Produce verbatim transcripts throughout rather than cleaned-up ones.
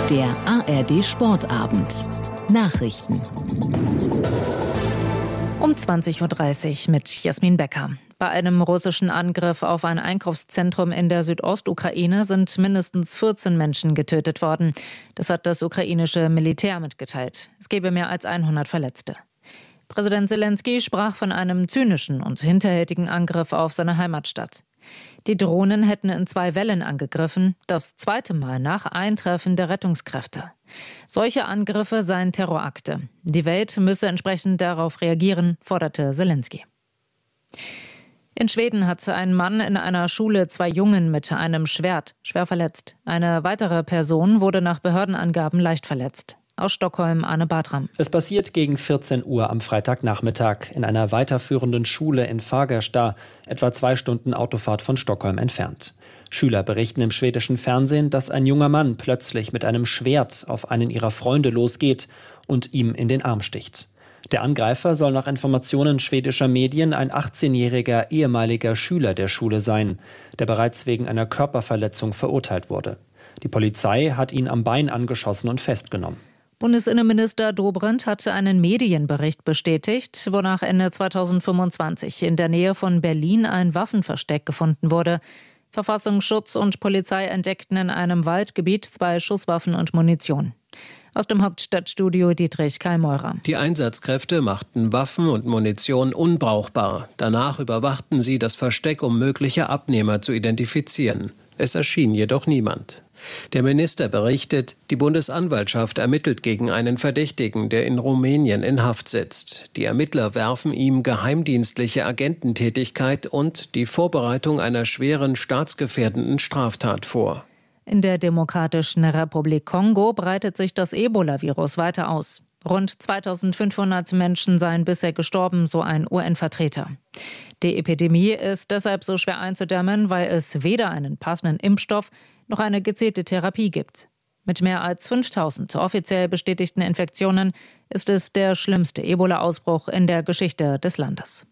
Der A R D Sportabend. Nachrichten. Um zwanzig Uhr dreißig mit Jasmin Becker. Bei einem russischen Angriff auf ein Einkaufszentrum in der Südostukraine sind mindestens vierzehn Menschen getötet worden. Das hat das ukrainische Militär mitgeteilt. Es gebe mehr als hundert Verletzte. Präsident Selenskyj sprach von einem zynischen und hinterhältigen Angriff auf seine Heimatstadt. Die Drohnen hätten in zwei Wellen angegriffen, das zweite Mal nach Eintreffen der Rettungskräfte. Solche Angriffe seien Terrorakte. Die Welt müsse entsprechend darauf reagieren, forderte Selenskyj. In Schweden hat ein Mann in einer Schule zwei Jungen mit einem Schwert schwer verletzt. Eine weitere Person wurde nach Behördenangaben leicht verletzt. Aus Stockholm, Arne Bartram. Es passiert gegen vierzehn Uhr am Freitagnachmittag in einer weiterführenden Schule in Fagersta, etwa zwei Stunden Autofahrt von Stockholm entfernt. Schüler berichten im schwedischen Fernsehen, dass ein junger Mann plötzlich mit einem Schwert auf einen ihrer Freunde losgeht und ihm in den Arm sticht. Der Angreifer soll nach Informationen schwedischer Medien ein achtzehnjähriger ehemaliger Schüler der Schule sein, der bereits wegen einer Körperverletzung verurteilt wurde. Die Polizei hat ihn am Bein angeschossen und festgenommen. Bundesinnenminister Dobrindt hatte einen Medienbericht bestätigt, wonach Ende zweitausendfünfundzwanzig in der Nähe von Berlin ein Waffenversteck gefunden wurde. Verfassungsschutz und Polizei entdeckten in einem Waldgebiet zwei Schusswaffen und Munition. Aus dem Hauptstadtstudio Dietrich Kallmeurer. Die Einsatzkräfte machten Waffen und Munition unbrauchbar. Danach überwachten sie das Versteck, um mögliche Abnehmer zu identifizieren. Es erschien jedoch niemand. Der Minister berichtet, die Bundesanwaltschaft ermittelt gegen einen Verdächtigen, der in Rumänien in Haft sitzt. Die Ermittler werfen ihm geheimdienstliche Agententätigkeit und die Vorbereitung einer schweren staatsgefährdenden Straftat vor. In der Demokratischen Republik Kongo breitet sich das Ebola-Virus weiter aus. Rund zweitausendfünfhundert Menschen seien bisher gestorben, so ein U N-Vertreter. Die Epidemie ist deshalb so schwer einzudämmen, weil es weder einen passenden Impfstoff noch eine gezielte Therapie gibt. Mit mehr als fünftausend offiziell bestätigten Infektionen ist es der schlimmste Ebola-Ausbruch in der Geschichte des Landes.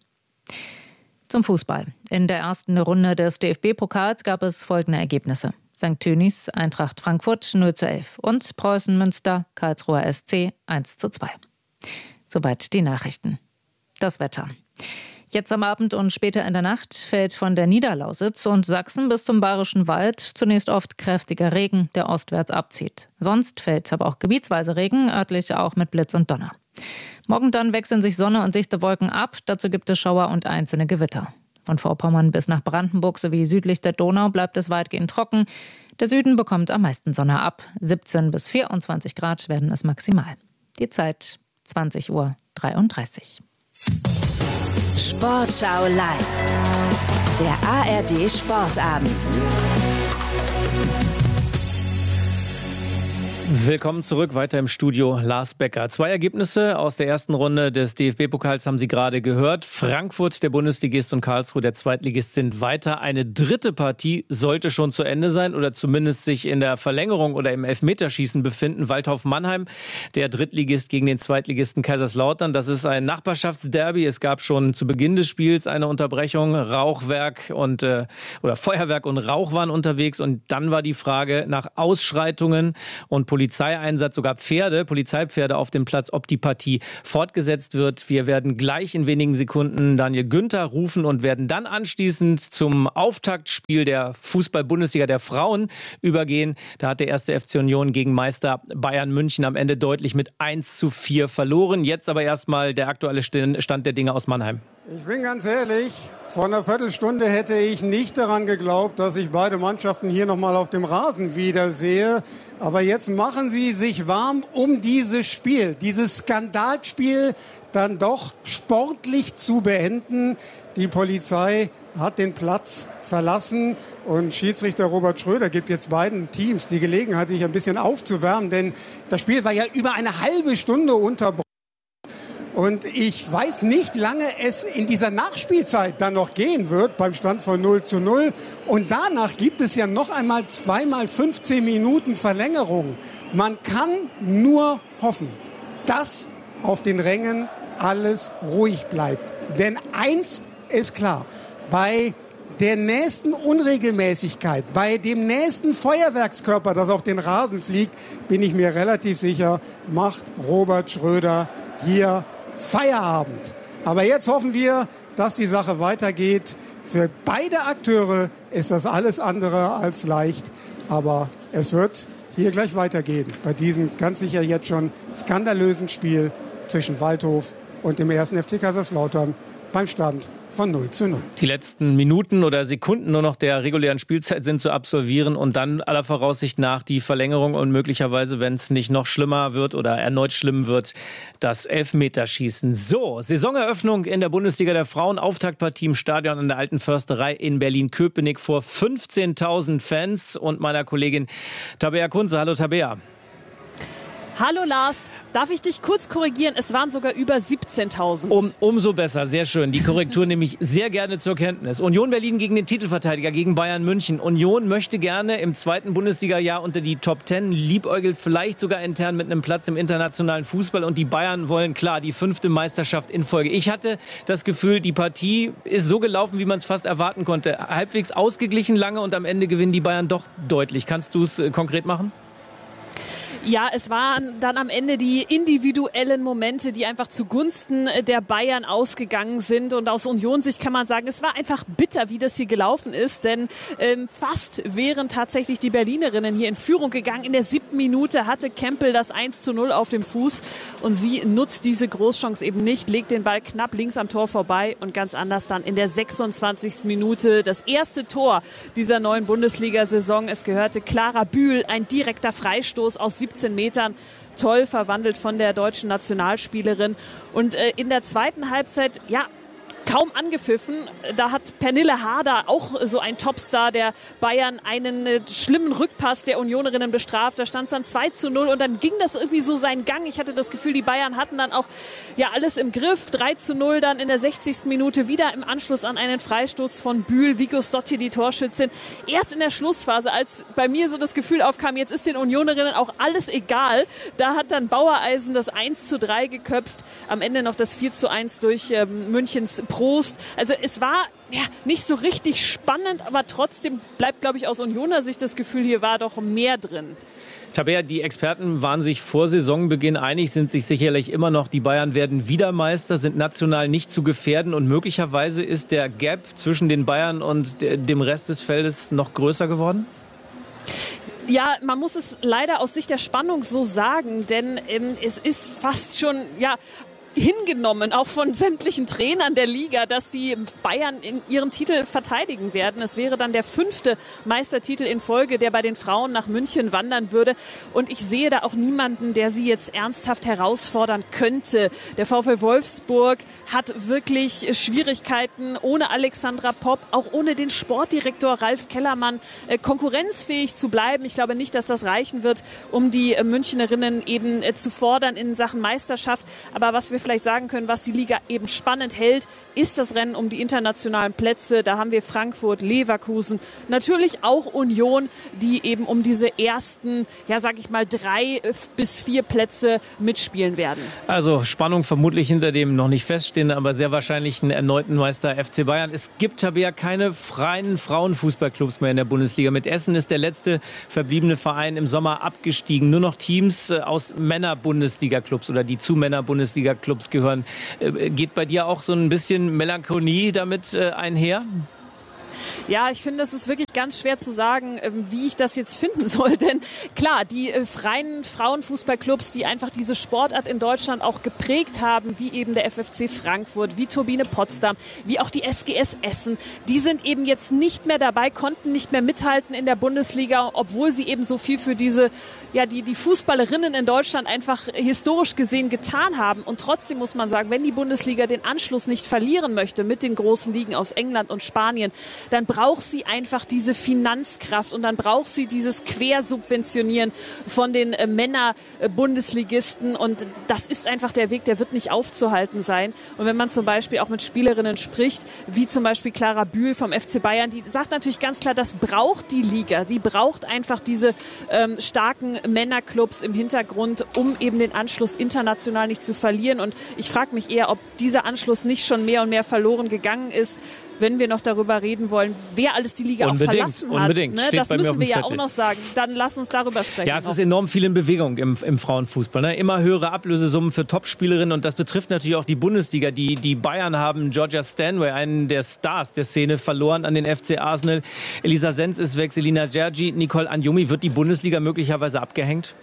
Zum Fußball. In der ersten Runde des D F B-Pokals gab es folgende Ergebnisse. Sankt Tönis, Eintracht Frankfurt null zu elf und Preußen Münster, Karlsruher S C eins zu zwei. Soweit die Nachrichten. Das Wetter. Jetzt am Abend und später in der Nacht fällt von der Niederlausitz und Sachsen bis zum Bayerischen Wald zunächst oft kräftiger Regen, der ostwärts abzieht. Sonst fällt aber auch gebietsweise Regen, örtlich auch mit Blitz und Donner. Morgen dann wechseln sich Sonne und dichte Wolken ab, dazu gibt es Schauer und einzelne Gewitter. Von Vorpommern bis nach Brandenburg sowie südlich der Donau bleibt es weitgehend trocken. Der Süden bekommt am meisten Sonne ab. siebzehn bis vierundzwanzig Grad werden es maximal. Die Zeit zwanzig Uhr dreiunddreißig. Sportschau live. Der A R D Sportabend. Willkommen zurück, weiter im Studio Lars Becker. Zwei Ergebnisse aus der ersten Runde des D F B-Pokals haben Sie gerade gehört. Frankfurt, der Bundesligist, und Karlsruhe, der Zweitligist, sind weiter. Eine dritte Partie sollte schon zu Ende sein oder zumindest sich in der Verlängerung oder im Elfmeterschießen befinden. Waldhof Mannheim, der Drittligist gegen den Zweitligisten Kaiserslautern. Das ist ein Nachbarschaftsderby. Es gab schon zu Beginn des Spiels eine Unterbrechung. Rauchwerk und äh, oder Feuerwerk und Rauch waren unterwegs. Und dann war die Frage nach Ausschreitungen und Polizei. Polizeieinsatz, sogar Pferde, Polizeipferde auf dem Platz, ob die Partie fortgesetzt wird. Wir werden gleich in wenigen Sekunden Daniel Günther rufen und werden dann anschließend zum Auftaktspiel der Fußball-Bundesliga der Frauen übergehen. Da hat der erste F C Union gegen Meister Bayern München am Ende deutlich mit eins zu vier verloren. Jetzt aber erstmal der aktuelle Stand der Dinge aus Mannheim. Ich bin ganz ehrlich, vor einer Viertelstunde hätte ich nicht daran geglaubt, dass ich beide Mannschaften hier nochmal auf dem Rasen wiedersehe. Aber jetzt machen sie sich warm, um dieses Spiel, dieses Skandalspiel dann doch sportlich zu beenden. Die Polizei hat den Platz verlassen und Schiedsrichter Robert Schröder gibt jetzt beiden Teams die Gelegenheit, sich ein bisschen aufzuwärmen. Denn das Spiel war ja über eine halbe Stunde unterbrochen. Und ich weiß nicht, lange es in dieser Nachspielzeit dann noch gehen wird, beim Stand von null zu null. Und danach gibt es ja noch einmal zweimal fünfzehn Minuten Verlängerung. Man kann nur hoffen, dass auf den Rängen alles ruhig bleibt. Denn eins ist klar, bei der nächsten Unregelmäßigkeit, bei dem nächsten Feuerwerkskörper, das auf den Rasen fliegt, bin ich mir relativ sicher, macht Robert Schröder hier Feierabend. Aber jetzt hoffen wir, dass die Sache weitergeht. Für beide Akteure ist das alles andere als leicht. Aber es wird hier gleich weitergehen bei diesem ganz sicher jetzt schon skandalösen Spiel zwischen Waldhof und dem ersten F C Kaiserslautern beim Stand von null zu null. Die letzten Minuten oder Sekunden nur noch der regulären Spielzeit sind zu absolvieren und dann aller Voraussicht nach die Verlängerung und möglicherweise, wenn es nicht noch schlimmer wird oder erneut schlimm wird, das Elfmeterschießen. So, Saisoneröffnung in der Bundesliga der Frauen, Auftaktpartie im Stadion an der Alten Försterei in Berlin-Köpenick vor fünfzehntausend Fans und meiner Kollegin Tabea Kunze. Hallo Tabea. Hallo Lars, darf ich dich kurz korrigieren? Es waren sogar über siebzehntausend. Um, umso besser, sehr schön. Die Korrektur nehme ich sehr gerne zur Kenntnis. Union Berlin gegen den Titelverteidiger, gegen Bayern München. Union möchte gerne im zweiten Bundesliga-Jahr unter die Top Ten, liebäugelt vielleicht sogar intern mit einem Platz im internationalen Fußball. Und die Bayern wollen klar die fünfte Meisterschaft in Folge. Ich hatte das Gefühl, die Partie ist so gelaufen, wie man es fast erwarten konnte. Halbwegs ausgeglichen lange und am Ende gewinnen die Bayern doch deutlich. Kannst du es äh, konkret machen? Ja, es waren dann am Ende die individuellen Momente, die einfach zugunsten der Bayern ausgegangen sind. Und aus Unionssicht kann man sagen, es war einfach bitter, wie das hier gelaufen ist. Denn ähm, fast wären tatsächlich die Berlinerinnen hier in Führung gegangen. In der siebten Minute hatte Kempel das eins zu null auf dem Fuß. Und sie nutzt diese Großchance eben nicht, legt den Ball knapp links am Tor vorbei. Und ganz anders dann in der sechsundzwanzigsten Minute das erste Tor dieser neuen Bundesliga-Saison. Es gehörte Clara Bühl, ein direkter Freistoß aus siebzehn Metern, toll verwandelt von der deutschen Nationalspielerin. Und äh, in der zweiten Halbzeit, ja, kaum angepfiffen. Da hat Pernille Harder, auch so ein Topstar der Bayern, einen äh, schlimmen Rückpass der Unionerinnen bestraft. Da stand es dann zwei zu null und dann ging das irgendwie so seinen Gang. Ich hatte das Gefühl, die Bayern hatten dann auch ja alles im Griff. drei zu null dann in der sechzigsten Minute wieder im Anschluss an einen Freistoß von Bühl. Viggo Stotti, die Torschützin. Erst in der Schlussphase, als bei mir so das Gefühl aufkam, jetzt ist den Unionerinnen auch alles egal. Da hat dann Bauereisen das eins zu drei geköpft. Am Ende noch das vier zu eins durch äh, Münchens Prost. Also es war ja nicht so richtig spannend, aber trotzdem bleibt, glaube ich, aus Unioner Sicht das Gefühl, hier war doch mehr drin. Tabea, die Experten waren sich vor Saisonbeginn einig, sind sich sicherlich immer noch, die Bayern werden wieder Meister, sind national nicht zu gefährden und möglicherweise ist der Gap zwischen den Bayern und dem Rest des Feldes noch größer geworden? Ja, man muss es leider aus Sicht der Spannung so sagen, denn ähm, es ist fast schon, ja, hingenommen, auch von sämtlichen Trainern der Liga, dass die Bayern in ihren Titel verteidigen werden. Es wäre dann der fünfte Meistertitel in Folge, der bei den Frauen nach München wandern würde. Und ich sehe da auch niemanden, der sie jetzt ernsthaft herausfordern könnte. Der VfL Wolfsburg hat wirklich Schwierigkeiten, ohne Alexandra Popp, auch ohne den Sportdirektor Ralf Kellermann, konkurrenzfähig zu bleiben. Ich glaube nicht, dass das reichen wird, um die Münchnerinnen eben zu fordern in Sachen Meisterschaft. Aber was wir vielleicht sagen können, was die Liga eben spannend hält, ist das Rennen um die internationalen Plätze. Da haben wir Frankfurt, Leverkusen, natürlich auch Union, die eben um diese ersten, ja sag ich mal, drei bis vier Plätze mitspielen werden. Also Spannung vermutlich hinter dem noch nicht feststehenden, aber sehr wahrscheinlichen erneuten Meister F C Bayern. Es gibt, Tabea, keine freien Frauenfußballclubs mehr in der Bundesliga. Mit Essen ist der letzte verbliebene Verein im Sommer abgestiegen. Nur noch Teams aus Männer-Bundesliga-Clubs oder die zu Männer-Bundesliga-Clubs gehören. Geht bei dir auch so ein bisschen Melancholie damit einher? Ja, ich finde, es ist wirklich ganz schwer zu sagen, wie ich das jetzt finden soll. Denn klar, die freien Frauenfußballclubs, die einfach diese Sportart in Deutschland auch geprägt haben, wie eben der F F C Frankfurt, wie Turbine Potsdam, wie auch die S G S Essen, die sind eben jetzt nicht mehr dabei, konnten nicht mehr mithalten in der Bundesliga, obwohl sie eben so viel für diese, ja, die, die Fußballerinnen in Deutschland einfach historisch gesehen getan haben. Und trotzdem muss man sagen, wenn die Bundesliga den Anschluss nicht verlieren möchte mit den großen Ligen aus England und Spanien, dann braucht sie einfach diese Finanzkraft und dann braucht sie dieses Quersubventionieren von den äh, Männer-Bundesligisten und das ist einfach der Weg, der wird nicht aufzuhalten sein. Und wenn man zum Beispiel auch mit Spielerinnen spricht, wie zum Beispiel Clara Bühl vom F C Bayern, die sagt natürlich ganz klar, das braucht die Liga, die braucht einfach diese ähm, starken Männerclubs im Hintergrund, um eben den Anschluss international nicht zu verlieren und ich frage mich eher, ob dieser Anschluss nicht schon mehr und mehr verloren gegangen ist. wenn wir noch darüber reden wollen, wer alles die Liga unbedingt, auch verlassen hat. Unbedingt, Ne? steht Das bei mir müssen auf wir dem ja Zettel. auch noch sagen. Dann lass uns darüber sprechen. Ja, es noch. ist enorm viel in Bewegung im, im Frauenfußball. Ne? Immer höhere Ablösesummen für Topspielerinnen und das betrifft natürlich auch die Bundesliga. Die, die Bayern haben Georgia Stanway, einen der Stars der Szene, verloren an den F C Arsenal. Elisa Senz ist weg, Selina Gergi, Nicole Anjoumi. Wird die Bundesliga möglicherweise abgehängt?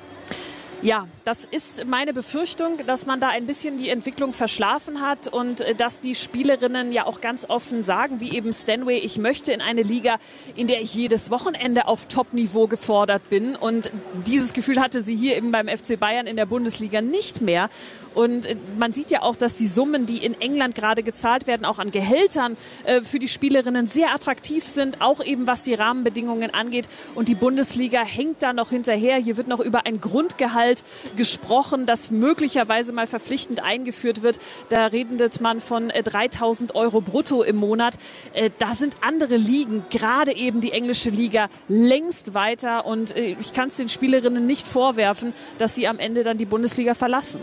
Ja, das ist meine Befürchtung, dass man da ein bisschen die Entwicklung verschlafen hat und äh, dass die Spielerinnen ja auch ganz offen sagen, wie eben Stanway, ich möchte in eine Liga, in der ich jedes Wochenende auf Top-Niveau gefordert bin. Und dieses Gefühl hatte sie hier eben beim F C Bayern in der Bundesliga nicht mehr. Und man sieht ja auch, dass die Summen, die in England gerade gezahlt werden, auch an Gehältern äh, für die Spielerinnen sehr attraktiv sind, auch eben was die Rahmenbedingungen angeht. Und die Bundesliga hängt da noch hinterher. Hier wird noch über ein Grundgehalt gesprochen, das möglicherweise mal verpflichtend eingeführt wird. Da redet man von äh, dreitausend Euro brutto im Monat. Äh, da sind andere Ligen, gerade eben die englische Liga, längst weiter. Und äh, ich kann es den Spielerinnen nicht vorwerfen, dass sie am Ende dann die Bundesliga verlassen.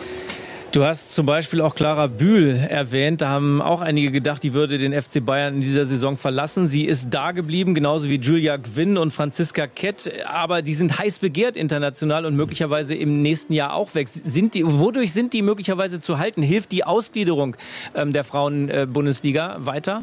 Du hast zum Beispiel auch Clara Bühl erwähnt. Da haben auch einige gedacht, die würde den F C Bayern in dieser Saison verlassen. Sie ist da geblieben, genauso wie Julia Gwynn und Franziska Kett. Aber die sind heiß begehrt international und möglicherweise im nächsten Jahr auch weg. Sind die, wodurch sind die möglicherweise zu halten? Hilft die Ausgliederung ähm, der Frauen-Bundesliga weiter?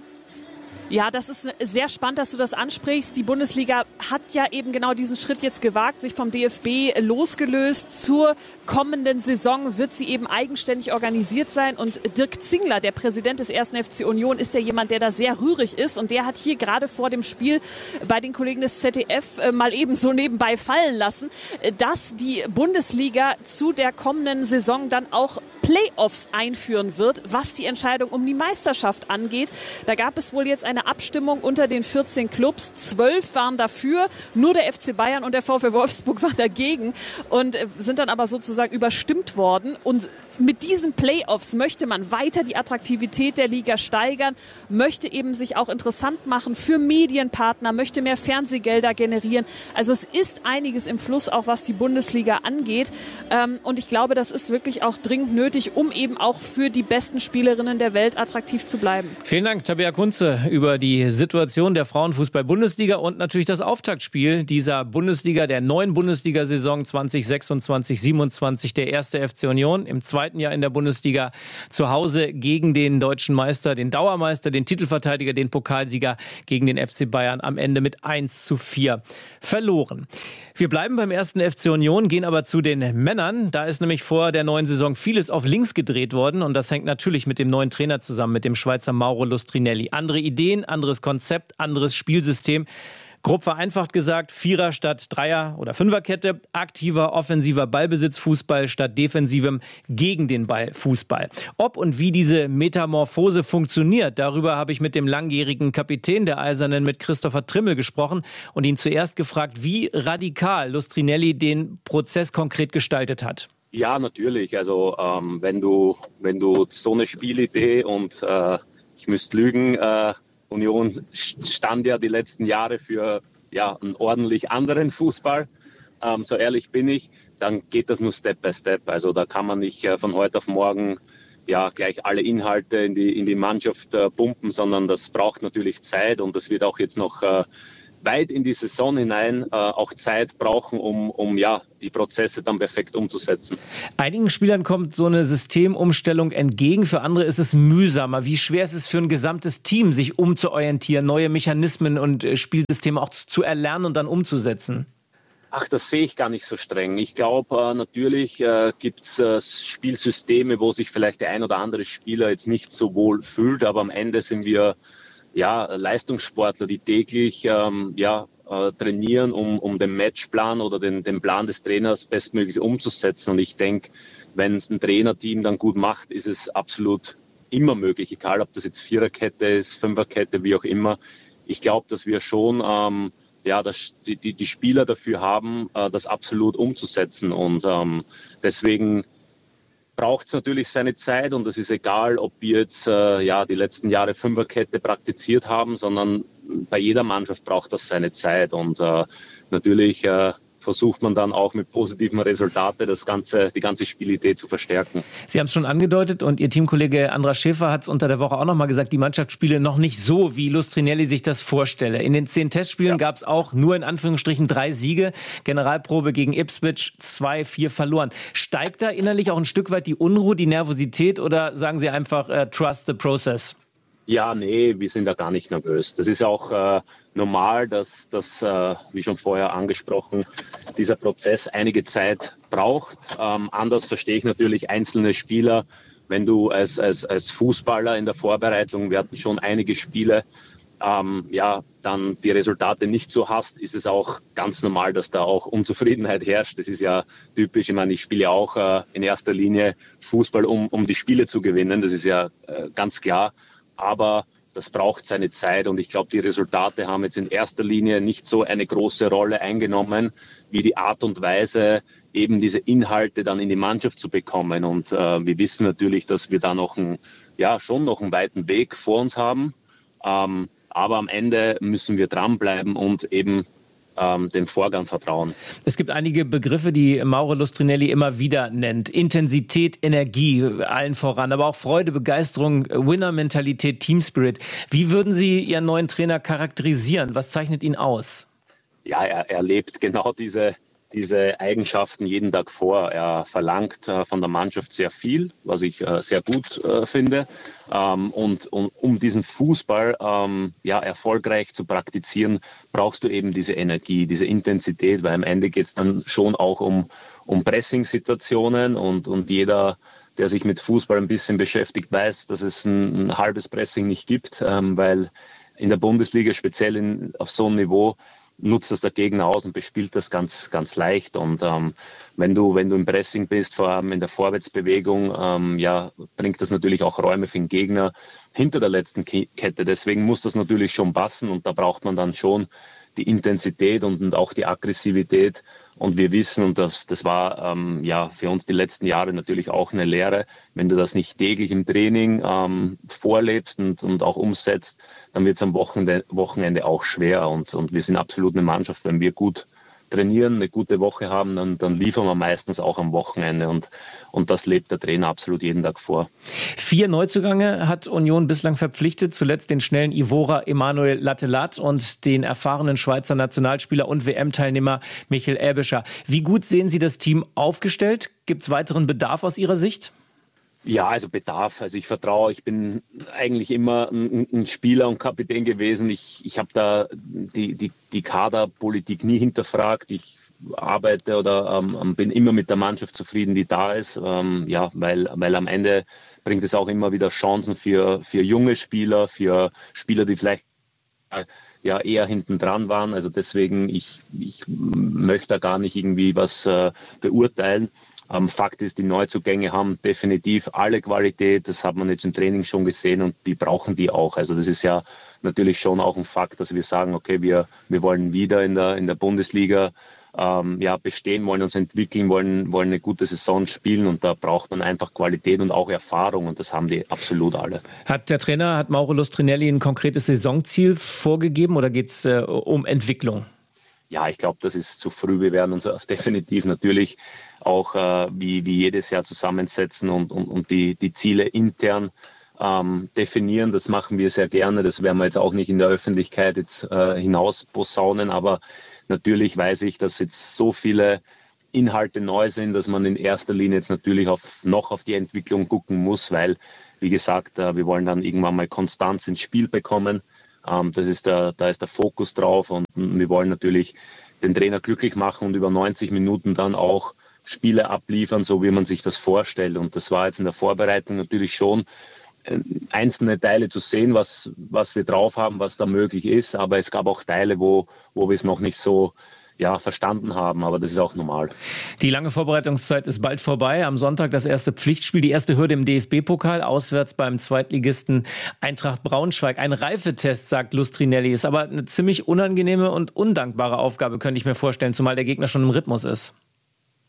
Ja, das ist sehr spannend, dass du das ansprichst. Die Bundesliga hat ja eben genau diesen Schritt jetzt gewagt, sich vom D F B losgelöst. Zur kommenden Saison wird sie eben eigenständig organisiert sein. Und Dirk Zingler, der Präsident des ersten F C Union, ist ja jemand, der da sehr rührig ist. Und der hat hier gerade vor dem Spiel bei den Kollegen des Z D F mal eben so nebenbei fallen lassen, dass die Bundesliga zu der kommenden Saison dann auch Playoffs einführen wird, was die Entscheidung um die Meisterschaft angeht. Da gab es wohl jetzt eine Abstimmung unter den vierzehn Clubs. Zwölf waren dafür, nur der F C Bayern und der VfL Wolfsburg waren dagegen und sind dann aber sozusagen überstimmt worden. Und mit diesen Playoffs möchte man weiter die Attraktivität der Liga steigern, möchte eben sich auch interessant machen für Medienpartner, möchte mehr Fernsehgelder generieren. Also es ist einiges im Fluss, auch was die Bundesliga angeht. Und ich glaube, das ist wirklich auch dringend nötig, um eben auch für die besten Spielerinnen der Welt attraktiv zu bleiben. Vielen Dank, Tabea Kunze, über die Situation der Frauenfußball-Bundesliga und natürlich das Auftaktspiel dieser Bundesliga, der neuen Bundesliga-Saison zwanzig sechsundzwanzig siebenundzwanzig, der erste F C Union im zweiten Jahr in der Bundesliga zu Hause gegen den deutschen Meister, den Dauermeister, den Titelverteidiger, den Pokalsieger gegen den F C Bayern am Ende mit eins zu vier verloren. Wir bleiben beim ersten F C Union, gehen aber zu den Männern. Da ist nämlich vor der neuen Saison vieles auf links gedreht worden und das hängt natürlich mit dem neuen Trainer zusammen, mit dem Schweizer Mauro Lustrinelli. Andere Ideen, anderes Konzept, anderes Spielsystem. Grob vereinfacht gesagt, Vierer statt Dreier- oder Fünferkette, aktiver, offensiver Ballbesitzfußball statt defensivem gegen den Ball Fußball. Ob und wie diese Metamorphose funktioniert, darüber habe ich mit dem langjährigen Kapitän der Eisernen, mit Christopher Trimmel, gesprochen und ihn zuerst gefragt, wie radikal Lustrinelli den Prozess konkret gestaltet hat. Ja, natürlich. Also ähm, wenn du wenn du so eine Spielidee und äh, ich müsste lügen, äh, Union stand ja die letzten Jahre für ja, einen ordentlich anderen Fußball, ähm, so ehrlich bin ich, dann geht das nur Step by Step. Also da kann man nicht äh, von heute auf morgen ja, gleich alle Inhalte in die, in die Mannschaft äh, pumpen, sondern das braucht natürlich Zeit und das wird auch jetzt noch äh, weit in die Saison hinein äh, auch Zeit brauchen, um, um ja, die Prozesse dann perfekt umzusetzen. Einigen Spielern kommt so eine Systemumstellung entgegen, für andere ist es mühsamer. Wie schwer ist es für ein gesamtes Team, sich umzuorientieren, neue Mechanismen und äh, Spielsysteme auch zu, zu erlernen und dann umzusetzen? Ach, das sehe ich gar nicht so streng. Ich glaube, äh, natürlich äh, gibt es äh, Spielsysteme, wo sich vielleicht der ein oder andere Spieler jetzt nicht so wohl fühlt, aber am Ende sind wir ja, Leistungssportler, die täglich ähm, ja, äh, trainieren, um, um den Matchplan oder den, den Plan des Trainers bestmöglich umzusetzen. Und ich denke, wenn es ein Trainerteam dann gut macht, ist es absolut immer möglich, egal ob das jetzt Viererkette ist, Fünferkette, wie auch immer. Ich glaube, dass wir schon ähm, ja, das, die, die, die Spieler dafür haben, äh, das absolut umzusetzen. Und ähm, deswegen braucht es natürlich seine Zeit und es ist egal, ob wir jetzt äh, ja, die letzten Jahre Fünferkette praktiziert haben, sondern bei jeder Mannschaft braucht das seine Zeit und äh, natürlich äh, versucht man dann auch mit positiven Resultaten das ganze, die ganze Spielidee zu verstärken. Sie haben es schon angedeutet und Ihr Teamkollege Andras Schäfer hat es unter der Woche auch noch mal gesagt, die Mannschaft spiele noch nicht so, wie Lustrinelli sich das vorstelle. In den zehn Testspielen ja. gab es auch nur in Anführungsstrichen drei Siege. Generalprobe gegen Ipswich, zwei vier verloren. Steigt da innerlich auch ein Stück weit die Unruhe, die Nervosität oder sagen Sie einfach, uh, trust the process? Ja, nee, wir sind da gar nicht nervös. Das ist auch äh, normal, dass, dass äh, wie schon vorher angesprochen, dieser Prozess einige Zeit braucht. Ähm, anders verstehe ich natürlich einzelne Spieler. Wenn du als, als, als Fußballer in der Vorbereitung, wir hatten schon einige Spiele, ähm, ja, dann die Resultate nicht so hast, ist es auch ganz normal, dass da auch Unzufriedenheit herrscht. Das ist ja typisch. Ich meine, ich spiele auch äh, in erster Linie Fußball, um, um die Spiele zu gewinnen. Das ist ja äh, ganz klar. Aber das braucht seine Zeit und ich glaube, die Resultate haben jetzt in erster Linie nicht so eine große Rolle eingenommen, wie die Art und Weise, eben diese Inhalte dann in die Mannschaft zu bekommen. Und äh, wir wissen natürlich, dass wir da noch ein, ja, schon noch einen weiten Weg vor uns haben. Ähm, aber am Ende müssen wir dranbleiben und eben dem Vorgang vertrauen. Es gibt einige Begriffe, die Mauro Lustrinelli immer wieder nennt. Intensität, Energie, allen voran, aber auch Freude, Begeisterung, Winner-Mentalität, Teamspirit. Wie würden Sie Ihren neuen Trainer charakterisieren? Was zeichnet ihn aus? Ja, er, er lebt genau diese, diese Eigenschaften jeden Tag vor. Er verlangt äh, von der Mannschaft sehr viel, was ich äh, sehr gut äh, finde. Ähm, und, und um diesen Fußball ähm, ja, erfolgreich zu praktizieren, brauchst du eben diese Energie, diese Intensität, weil am Ende geht es dann schon auch um, um Pressing-Situationen und, und jeder, der sich mit Fußball ein bisschen beschäftigt, weiß, dass es ein, ein halbes Pressing nicht gibt, ähm, weil in der Bundesliga, speziell in, auf so einem Niveau, nutzt das der Gegner aus und bespielt das ganz, ganz leicht. Und ähm, wenn du, wenn du im Pressing bist, vor allem in der Vorwärtsbewegung, ähm, ja, bringt das natürlich auch Räume für den Gegner hinter der letzten Kette. Deswegen muss das natürlich schon passen und da braucht man dann schon die Intensität und, und auch die Aggressivität. Und wir wissen, und das, das war ähm, ja für uns die letzten Jahre natürlich auch eine Lehre, wenn du das nicht täglich im Training ähm, vorlebst und, und auch umsetzt, dann wird es am Wochenende, Wochenende auch schwer. Und, und wir sind absolut eine Mannschaft, wenn wir gut trainieren, eine gute Woche haben, dann, dann liefern wir meistens auch am Wochenende und, und das lebt der Trainer absolut jeden Tag vor. Vier Neuzugänge hat Union bislang verpflichtet, zuletzt den schnellen Ivora Emanuel Lattelat und den erfahrenen Schweizer Nationalspieler und W M-Teilnehmer Michael Aebischer. Wie gut sehen Sie das Team aufgestellt? Gibt es weiteren Bedarf aus Ihrer Sicht? Ja, also Bedarf. Also ich vertraue, ich bin eigentlich immer ein, ein Spieler und Kapitän gewesen. Ich, ich habe da die, die, die Kaderpolitik nie hinterfragt. Ich arbeite oder ähm, bin immer mit der Mannschaft zufrieden, die da ist. Ähm, ja, weil, weil am Ende bringt es auch immer wieder Chancen für, für junge Spieler, für Spieler, die vielleicht äh, ja eher hinten dran waren. Also deswegen, ich, ich möchte da gar nicht irgendwie was äh, beurteilen. Ähm, Fakt ist, die Neuzugänge haben definitiv alle Qualität. Das hat man jetzt im Training schon gesehen und die brauchen die auch. Also das ist ja natürlich schon auch ein Fakt, dass wir sagen, okay, wir, wir wollen wieder in der, in der Bundesliga ähm, ja, bestehen, wollen uns entwickeln, wollen, wollen eine gute Saison spielen und da braucht man einfach Qualität und auch Erfahrung und das haben die absolut alle. Hat der Trainer, hat Mauro Lustrinelli ein konkretes Saisonziel vorgegeben oder geht es äh, um Entwicklung? Ja, ich glaube, das ist zu früh. Wir werden uns definitiv natürlich auch äh, wie, wie jedes Jahr zusammensetzen und, und, und die, die Ziele intern ähm, definieren. Das machen wir sehr gerne. Das werden wir jetzt auch nicht in der Öffentlichkeit jetzt äh, hinaus posaunen. Aber natürlich weiß ich, dass jetzt so viele Inhalte neu sind, dass man in erster Linie jetzt natürlich auf, noch auf die Entwicklung gucken muss, weil, wie gesagt, äh, wir wollen dann irgendwann mal Konstanz ins Spiel bekommen. Ähm, das ist der, da ist der Fokus drauf und wir wollen natürlich den Trainer glücklich machen und über neunzig Minuten dann auch Spiele abliefern, so wie man sich das vorstellt. Und das war jetzt in der Vorbereitung natürlich schon äh, einzelne Teile zu sehen, was, was wir drauf haben, was da möglich ist. Aber es gab auch Teile, wo, wo wir es noch nicht so ja, verstanden haben, aber das ist auch normal. Die lange Vorbereitungszeit ist bald vorbei. Am Sonntag das erste Pflichtspiel, die erste Hürde im D F B-Pokal, auswärts beim Zweitligisten Eintracht Braunschweig. Ein Reifetest, sagt Lustrinelli, ist aber eine ziemlich unangenehme und undankbare Aufgabe, könnte ich mir vorstellen, zumal der Gegner schon im Rhythmus ist.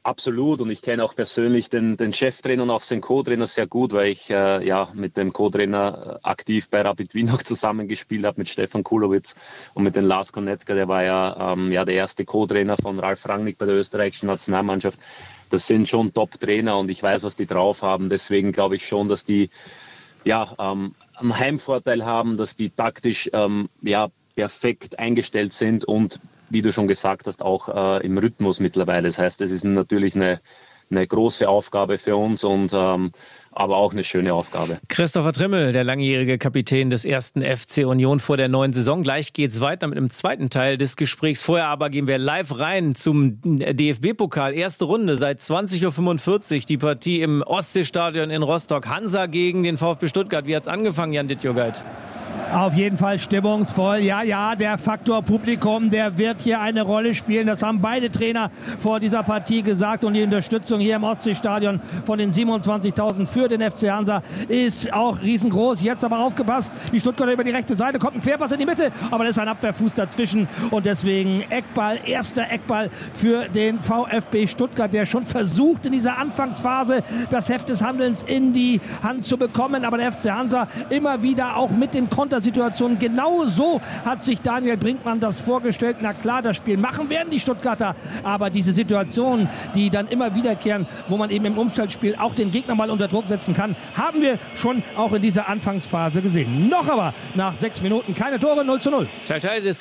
Absolut, und ich kenne auch persönlich den, den Cheftrainer und auch seinen Co-Trainer sehr gut, weil ich äh, ja mit dem Co-Trainer aktiv bei Rapid Wien noch zusammengespielt habe, mit Stefan Kulowitz und mit dem Lars Konetka, der war ja, ähm, ja der erste Co-Trainer von Ralf Rangnick bei der österreichischen Nationalmannschaft. Das sind schon Top-Trainer und ich weiß, was die drauf haben. Deswegen glaube ich schon, dass die ja, ähm, einen Heimvorteil haben, dass die taktisch ähm, ja, perfekt eingestellt sind und wie du schon gesagt hast, auch äh, im Rhythmus mittlerweile. Das heißt, es ist natürlich eine, eine große Aufgabe für uns und ähm, aber auch eine schöne Aufgabe. Christopher Trimmel, der langjährige Kapitän des ersten F C Union vor der neuen Saison. Gleich geht's weiter mit einem zweiten Teil des Gesprächs. Vorher aber gehen wir live rein zum D F B-Pokal. Erste Runde seit zwanzig Uhr fünfundvierzig. Die Partie im Ostseestadion in Rostock. Hansa gegen den VfB Stuttgart. Wie hat's angefangen, Jan Dittjogait? Auf jeden Fall stimmungsvoll. Ja, ja, der Faktor Publikum, der wird hier eine Rolle spielen. Das haben beide Trainer vor dieser Partie gesagt. Und die Unterstützung hier im Ostseestadion von den siebenundzwanzigtausend für den F C Hansa ist auch riesengroß. Jetzt aber aufgepasst. Die Stuttgarter über die rechte Seite. Kommt ein Querpass in die Mitte. Aber da ist ein Abwehrfuß dazwischen. Und deswegen Eckball, erster Eckball für den VfB Stuttgart, der schon versucht in dieser Anfangsphase das Heft des Handelns in die Hand zu bekommen. Aber der F C Hansa immer wieder auch mit den Kontersituationen. Genau so hat sich Daniel Brinkmann das vorgestellt. Na klar, das Spiel machen werden die Stuttgarter. Aber diese Situationen, die dann immer wiederkehren, wo man eben im Umschaltspiel auch den Gegner mal unter Druck setzen kann, haben wir schon auch in dieser Anfangsphase gesehen. Noch aber nach sechs Minuten keine Tore, null zu null. Teil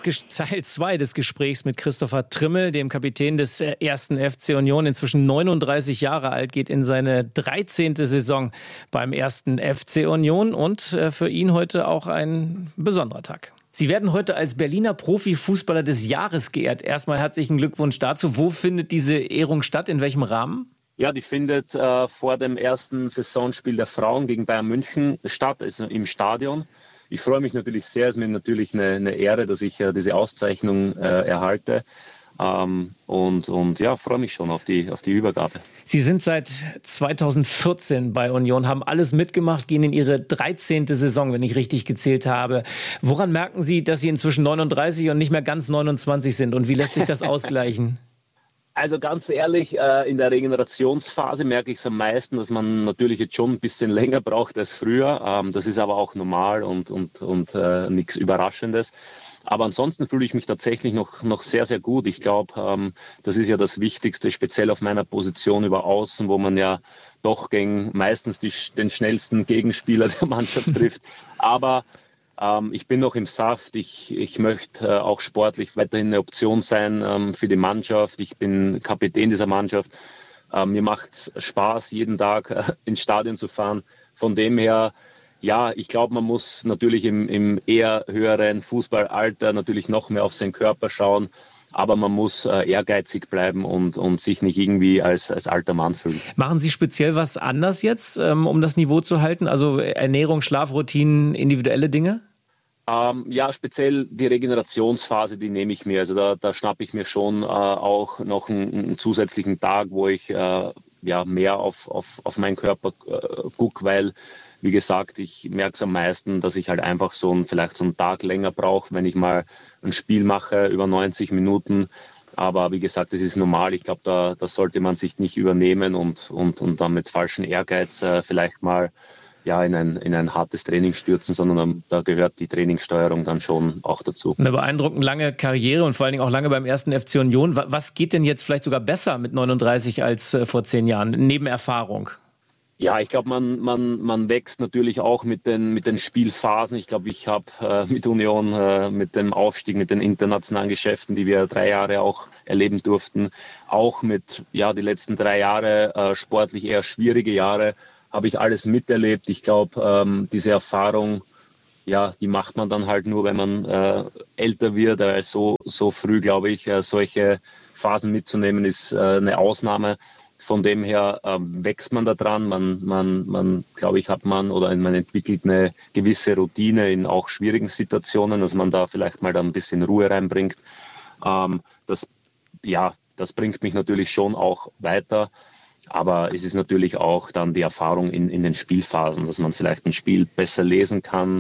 zwei des Gesprächs mit Christopher Trimmel, dem Kapitän des ersten F C Union, inzwischen neununddreißig Jahre alt, geht in seine dreizehnte Saison beim ersten F C Union und für ihn heute auch ein besonderer Tag. Sie werden heute als Berliner Profifußballer des Jahres geehrt. Erstmal herzlichen Glückwunsch dazu. Wo findet diese Ehrung statt? In welchem Rahmen? Ja, die findet äh, vor dem ersten Saisonspiel der Frauen gegen Bayern München statt, also im Stadion. Ich freue mich natürlich sehr, es ist mir natürlich eine, eine Ehre, dass ich äh, diese Auszeichnung äh, erhalte. Ähm, und, und ja, freue mich schon auf die, auf die Übergabe. Sie sind seit zweitausendvierzehn bei Union, haben alles mitgemacht, gehen in Ihre dreizehnte Saison, wenn ich richtig gezählt habe. Woran merken Sie, dass Sie inzwischen neununddreißig und nicht mehr ganz neunundzwanzig sind? Und wie lässt sich das ausgleichen? Also ganz ehrlich, in der Regenerationsphase merke ich es am meisten, dass man natürlich jetzt schon ein bisschen länger braucht als früher. Das ist aber auch normal und, und, und äh, nichts Überraschendes. Aber ansonsten fühle ich mich tatsächlich noch, noch sehr, sehr gut. Ich glaube, ähm, das ist ja das Wichtigste, speziell auf meiner Position über Außen, wo man ja doch gegen meistens die, den schnellsten Gegenspieler der Mannschaft trifft. Aber ähm, ich bin noch im Saft. Ich, ich möchte äh, auch sportlich weiterhin eine Option sein ähm, für die Mannschaft. Ich bin Kapitän dieser Mannschaft. Ähm, mir macht es Spaß, jeden Tag äh, ins Stadion zu fahren. Von dem her, ja, ich glaube, man muss natürlich im, im eher höheren Fußballalter natürlich noch mehr auf seinen Körper schauen. Aber man muss äh, ehrgeizig bleiben und, und sich nicht irgendwie als, als alter Mann fühlen. Machen Sie speziell was anders jetzt, ähm, um das Niveau zu halten? Also Ernährung, Schlafroutinen, individuelle Dinge? Ähm, ja, speziell die Regenerationsphase, die nehme ich mir. Also da, da schnappe ich mir schon äh, auch noch einen, einen zusätzlichen Tag, wo ich äh, ja, mehr auf, auf, auf meinen Körper äh, gucke, weil wie gesagt, ich merke es am meisten, dass ich halt einfach so ein, vielleicht so einen Tag länger brauche, wenn ich mal ein Spiel mache über neunzig Minuten. Aber wie gesagt, das ist normal. Ich glaube, da, da sollte man sich nicht übernehmen und, und, und dann mit falschem Ehrgeiz äh, vielleicht mal ja, in, ein, in ein hartes Training stürzen, sondern da gehört die Trainingssteuerung dann schon auch dazu. Eine beeindruckend lange Karriere und vor allen Dingen auch lange beim ersten F C Union. Was geht denn jetzt vielleicht sogar besser mit neununddreißig als äh, vor zehn Jahren, neben Erfahrung? Ja, ich glaube, man, man, man wächst natürlich auch mit den, mit den Spielphasen. Ich glaube, ich habe äh, mit Union, äh, mit dem Aufstieg, mit den internationalen Geschäften, die wir drei Jahre auch erleben durften, auch mit ja die letzten drei Jahre äh, sportlich eher schwierige Jahre, habe ich alles miterlebt. Ich glaube, ähm, diese Erfahrung, ja, die macht man dann halt nur, wenn man äh, älter wird. Weil so, so früh, glaube ich, äh, solche Phasen mitzunehmen, ist äh, eine Ausnahme. Von dem her ähm, wächst man da dran, man, man, man glaube ich, hat man oder man entwickelt eine gewisse Routine in auch schwierigen Situationen, dass man da vielleicht mal da ein bisschen Ruhe reinbringt. Ähm, das, ja, das bringt mich natürlich schon auch weiter, aber es ist natürlich auch dann die Erfahrung in, in den Spielphasen, dass man vielleicht ein Spiel besser lesen kann,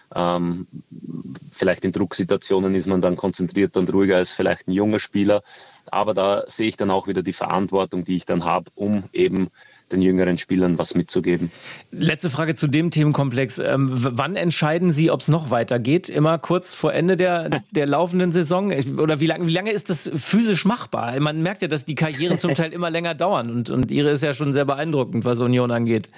Ähm, vielleicht in Drucksituationen ist man dann konzentrierter und ruhiger als vielleicht ein junger Spieler. Aber da sehe ich dann auch wieder die Verantwortung, die ich dann habe, um eben den jüngeren Spielern was mitzugeben. Letzte Frage zu dem Themenkomplex. Ähm, wann entscheiden Sie, ob es noch weitergeht? Immer kurz vor Ende der, der laufenden Saison? Oder wie lange, wie lange ist das physisch machbar? Man merkt ja, dass die Karrieren zum Teil immer länger dauern. Und, und Ihre ist ja schon sehr beeindruckend, was Union angeht.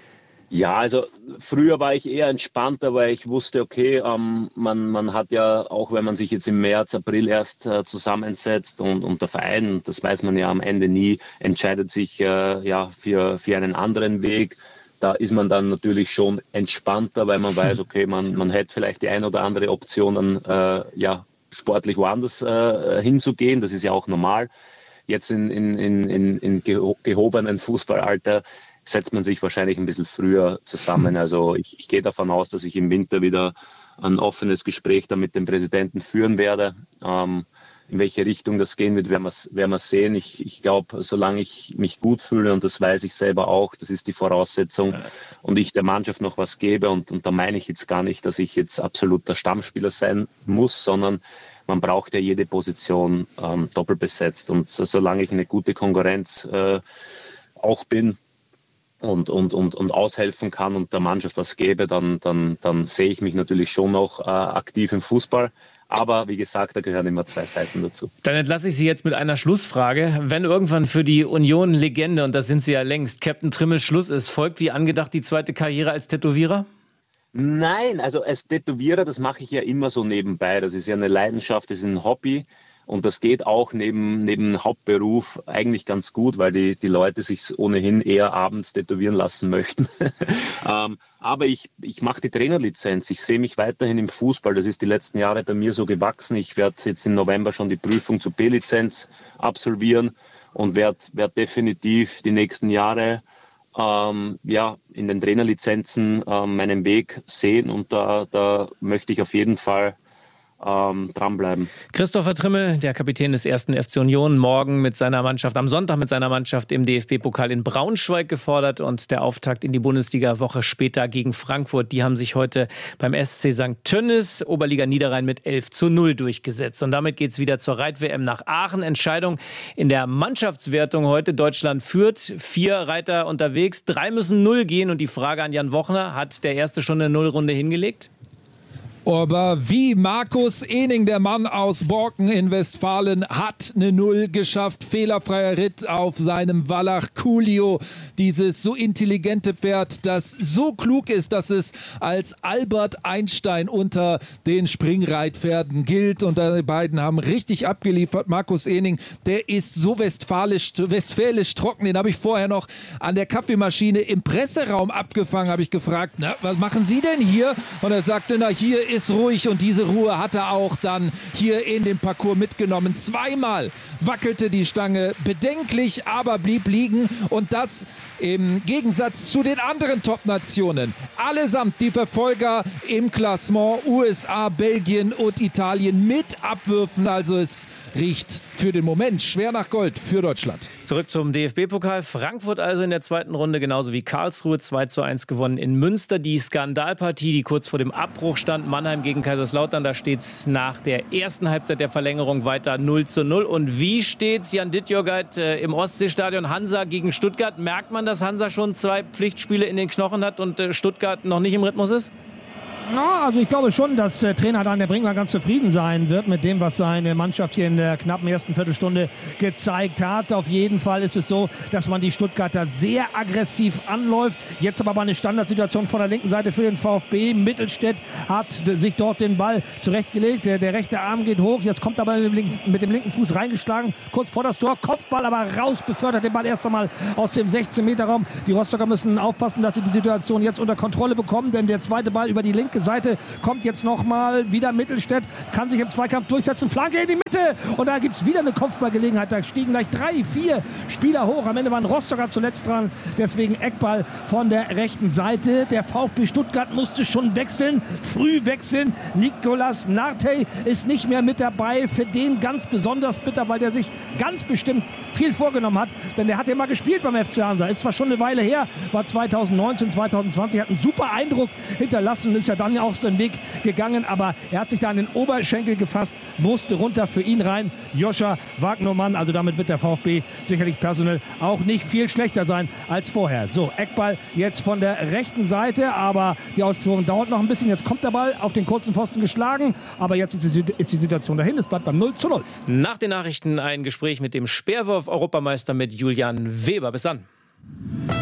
Ja, also früher war ich eher entspannter, weil ich wusste, okay, ähm, man, man hat ja, auch wenn man sich jetzt im März, April erst äh, zusammensetzt und, und der Verein, das weiß man ja am Ende nie, entscheidet sich äh, ja für, für einen anderen Weg. Da ist man dann natürlich schon entspannter, weil man weiß, okay, man, man hätte vielleicht die eine oder andere Option, dann äh, ja, sportlich woanders äh, hinzugehen. Das ist ja auch normal. Jetzt in, in, in, in gehobenen Fußballalter setzt man sich wahrscheinlich ein bisschen früher zusammen. Also ich, ich gehe davon aus, dass ich im Winter wieder ein offenes Gespräch da mit dem Präsidenten führen werde. Ähm, in welche Richtung das gehen wird, werden wir, werden wir sehen. Ich, ich glaube, solange ich mich gut fühle, und das weiß ich selber auch, das ist die Voraussetzung, und ich der Mannschaft noch was gebe, und, und da meine ich jetzt gar nicht, dass ich jetzt absoluter Stammspieler sein muss, sondern man braucht ja jede Position ähm, doppelt besetzt. Und so, solange ich eine gute Konkurrenz äh, auch bin, Und, und, und, und aushelfen kann und der Mannschaft was gebe, dann, dann, dann sehe ich mich natürlich schon noch äh, aktiv im Fußball. Aber wie gesagt, da gehören immer zwei Seiten dazu. Dann entlasse ich Sie jetzt mit einer Schlussfrage. Wenn irgendwann für die Union-Legende, und das sind Sie ja längst, Captain Trimmel Schluss ist, folgt wie angedacht die zweite Karriere als Tätowierer? Nein, also als Tätowierer, das mache ich ja immer so nebenbei. Das ist ja eine Leidenschaft, das ist ein Hobby. Und das geht auch neben, neben Hauptberuf eigentlich ganz gut, weil die, die Leute sich ohnehin eher abends tätowieren lassen möchten. ähm, aber ich, ich mache die Trainerlizenz. Ich sehe mich weiterhin im Fußball. Das ist die letzten Jahre bei mir so gewachsen. Ich werde jetzt im November schon die Prüfung zur B-Lizenz absolvieren und werde werd definitiv die nächsten Jahre ähm, ja, in den Trainerlizenzen ähm, meinen Weg sehen. Und da, da möchte ich auf jeden Fall Ähm, dranbleiben. Christopher Trimmel, der Kapitän des ersten F C Union, morgen mit seiner Mannschaft, am Sonntag mit seiner Mannschaft im D F B-Pokal in Braunschweig gefordert, und der Auftakt in die Bundesliga Woche später gegen Frankfurt. Die haben sich heute beim S C Sankt Tönnis, Oberliga Niederrhein, mit elf zu null durchgesetzt. Und damit geht es wieder zur Reit-W M nach Aachen. Entscheidung in der Mannschaftswertung heute. Deutschland führt, vier Reiter unterwegs, drei müssen null gehen. Und die Frage an Jan Wochner, hat der Erste schon eine Nullrunde hingelegt? Aber wie Markus Ening, der Mann aus Borken in Westfalen, hat eine Null geschafft. Fehlerfreier Ritt auf seinem Wallach Coolio. Dieses so intelligente Pferd, das so klug ist, dass es als Albert Einstein unter den Springreitpferden gilt. Und die beiden haben richtig abgeliefert. Markus Ening, der ist so westfälisch, westfälisch trocken. Den habe ich vorher noch an der Kaffeemaschine im Presseraum abgefangen. Habe ich gefragt, na, was machen Sie denn hier? Und er sagte, na, hier ist ist ruhig, und diese Ruhe hat er auch dann hier in den Parcours mitgenommen. Zweimal wackelte die Stange bedenklich, aber blieb liegen, und das im Gegensatz zu den anderen Top-Nationen. Allesamt die Verfolger im Klassement, U S A, Belgien und Italien mit Abwürfen. Also es riecht für den Moment schwer nach Gold für Deutschland. Zurück zum D F B-Pokal. Frankfurt also in der zweiten Runde, genauso wie Karlsruhe, zwei zu eins gewonnen in Münster. Die Skandalpartie, die kurz vor dem Abbruch stand, Mannheim gegen Kaiserslautern, da steht es nach der ersten Halbzeit der Verlängerung weiter null zu null. Und wie steht's, Jan Dittjörgeit, äh, im Ostseestadion? Hansa gegen Stuttgart. Merkt man, dass Hansa schon zwei Pflichtspiele in den Knochen hat und äh, Stuttgart noch nicht im Rhythmus ist? Ja, also ich glaube schon, dass äh, Trainer Daniel Brinkmann ganz zufrieden sein wird mit dem, was seine Mannschaft hier in der knappen ersten Viertelstunde gezeigt hat. Auf jeden Fall ist es so, dass man die Stuttgarter sehr aggressiv anläuft. Jetzt aber eine Standardsituation von der linken Seite für den VfB. Mittelstädt hat sich dort den Ball zurechtgelegt. Der, der rechte Arm geht hoch. Jetzt kommt aber mit dem, linken, mit dem linken Fuß reingeschlagen. Kurz vor das Tor. Kopfball aber raus, befördert den Ball erst einmal aus dem sechzehn Meter Raum. Die Rostocker müssen aufpassen, dass sie die Situation jetzt unter Kontrolle bekommen, denn der zweite Ball über die linke Seite kommt jetzt nochmal wieder Mittelstädt, kann sich im Zweikampf durchsetzen, Flanke in die Mitte, und da gibt es wieder eine Kopfballgelegenheit, da stiegen gleich drei, vier Spieler hoch, am Ende waren Rostocker zuletzt dran, deswegen Eckball von der rechten Seite. Der VfB Stuttgart musste schon wechseln, früh wechseln, Nicolas Nartey ist nicht mehr mit dabei, für den ganz besonders bitter, weil der sich ganz bestimmt viel vorgenommen hat, denn der hat ja mal gespielt beim F C Hansa, ist zwar schon eine Weile her, war zwanzig neunzehn, zwanzig zwanzig, hat einen super Eindruck hinterlassen, ist ja dann Spanier auch seinen Weg gegangen, aber er hat sich da an den Oberschenkel gefasst, musste runter, für ihn rein. Joscha Wagnermann, also damit wird der VfB sicherlich personell auch nicht viel schlechter sein als vorher. So, Eckball jetzt von der rechten Seite, aber die Ausführung dauert noch ein bisschen. Jetzt kommt der Ball auf den kurzen Pfosten geschlagen, aber jetzt ist die, ist die Situation dahin. Es bleibt beim null zu null. Nach den Nachrichten ein Gespräch mit dem Speerwurf-Europameister mit Julian Weber. Bis dann.